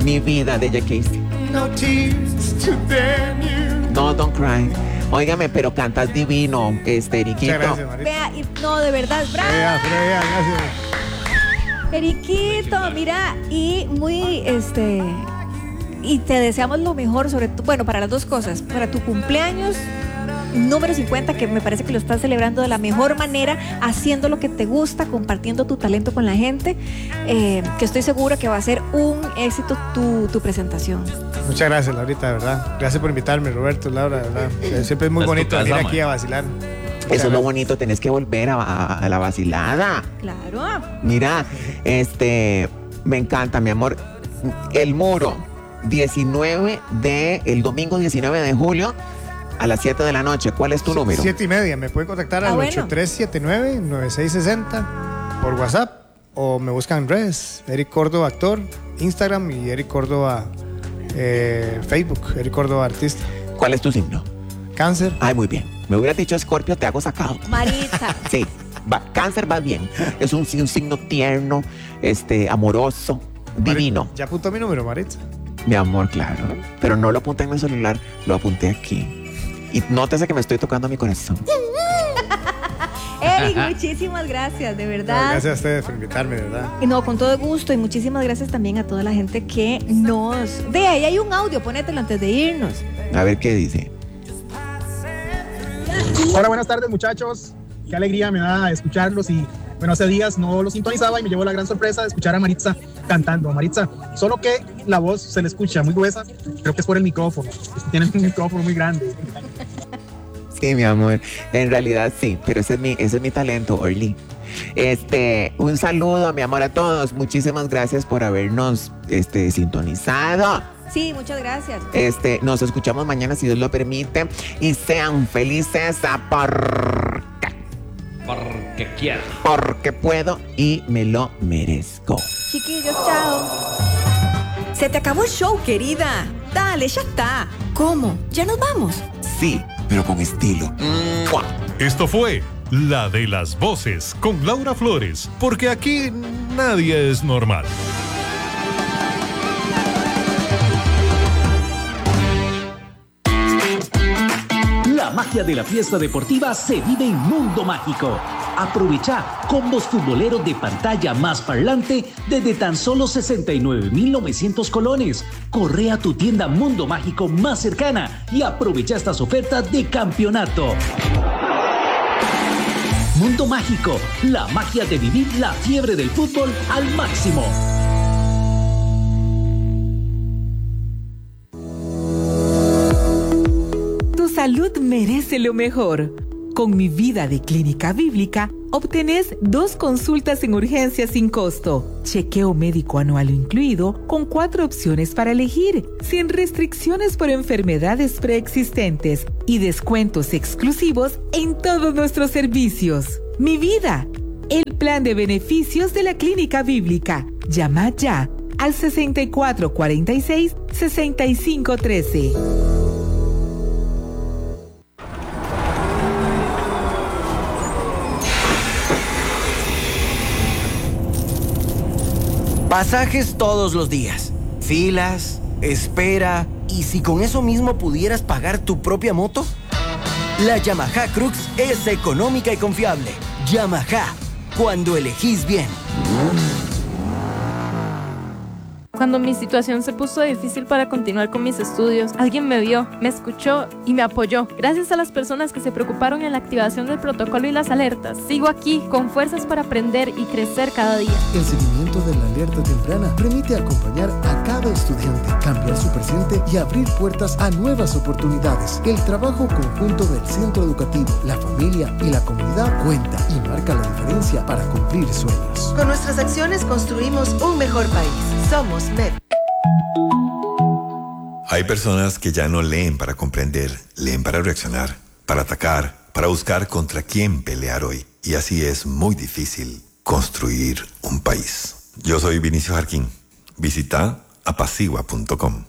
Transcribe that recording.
Mi vida de Jack Casey. No tears to damn you. No, don't cry. Óigame, pero cantas divino, Eriquito. Muchas gracias, Marita. Vea, no, de verdad, bravo. Gracias. Eriquito, mira, y muy, y te deseamos lo mejor, sobre todo, bueno, para las dos cosas, para tu cumpleaños número 50, que me parece que lo estás celebrando de la mejor manera, haciendo lo que te gusta, compartiendo tu talento con la gente, que estoy segura que va a ser un éxito tu presentación. Muchas gracias, Laurita, de verdad. Gracias por invitarme, Roberto, Laura, de verdad. Siempre es muy bonito venir aquí a vacilar. Eso es lo bonito, tenés que volver a la vacilada. Claro. Mira, me encanta, mi amor. El Muro, el domingo 19 de julio, a las 7 de la noche. ¿Cuál es tu número? 7:30. Me pueden contactar al 8379-9660 por WhatsApp o me buscan en redes. Eric Córdoba Actor, Instagram, y Eric Córdoba Facebook, Eric Córdoba Artista. ¿Cuál es tu signo? Cáncer. Ay, muy bien. Me hubiera dicho Escorpio, te hago sacado. Maritza. Sí, Cáncer va bien. Es un signo tierno, amoroso, divino. ¿Ya apuntó mi número, Maritza? Mi amor, claro. Pero no lo apunté en mi celular, lo apunté aquí. Y nótese que me estoy tocando mi corazón. Eric, muchísimas gracias, de verdad. No, gracias a ustedes por invitarme, de verdad. Y no, con todo gusto, y muchísimas gracias también a toda la gente que nos... De ahí hay un audio, ponételo antes de irnos. A ver qué dice. Hola, buenas tardes, muchachos. Qué alegría me da escucharlos, y bueno, hace días no lo sintonizaba y me llevó la gran sorpresa de escuchar a Maritza cantando. Maritza, solo que la voz se le escucha muy gruesa, creo que es por el micrófono. Tienen un micrófono muy grande. Sí, mi amor, en realidad sí, pero ese es mi talento, Orly. Un saludo, mi amor, a todos. Muchísimas gracias por habernos sintonizado. Sí, muchas gracias. Nos escuchamos mañana, si Dios lo permite, y sean felices porque quiero, porque puedo y me lo merezco. Chiquillos, chao. Se te acabó el show, querida. Dale, ya está. ¿Cómo? ¿Ya nos vamos? Sí, pero con estilo. ¡Mua! Esto fue La de las Voces con Laura Flores, porque aquí nadie es normal. La magia de la fiesta deportiva se vive en Mundo Mágico. Aprovecha combos futboleros de pantalla más parlante desde tan solo 69,900 colones. Corre a tu tienda Mundo Mágico más cercana y aprovecha estas ofertas de campeonato. Mundo Mágico, la magia de vivir la fiebre del fútbol al máximo. Tu salud merece lo mejor. Con Mi Vida de Clínica Bíblica, obtenés 2 consultas en urgencia sin costo, chequeo médico anual incluido, con 4 opciones para elegir, sin restricciones por enfermedades preexistentes y descuentos exclusivos en todos nuestros servicios. Mi Vida, el plan de beneficios de la Clínica Bíblica. Llama ya al 6446-6513. Pasajes todos los días, filas, espera, ¿y si con eso mismo pudieras pagar tu propia moto? La Yamaha Crux es económica y confiable. Yamaha, cuando elegís bien. Cuando mi situación se puso difícil para continuar con mis estudios, alguien me vio, me escuchó y me apoyó. Gracias a las personas que se preocuparon en la activación del protocolo y las alertas, sigo aquí con fuerzas para aprender y crecer cada día. El seguimiento de la alerta temprana permite acompañar a cada estudiante, cambiar su presente y abrir puertas a nuevas oportunidades. El trabajo conjunto del centro educativo, la familia y la comunidad cuenta y marca la diferencia para cumplir sueños. Con nuestras acciones construimos un mejor país. Somos MEP. Hay personas que ya no leen para comprender, leen para reaccionar, para atacar, para buscar contra quién pelear hoy. Y así es muy difícil construir un país. Yo soy Vinicio Jarquín. Visita apacigua.com.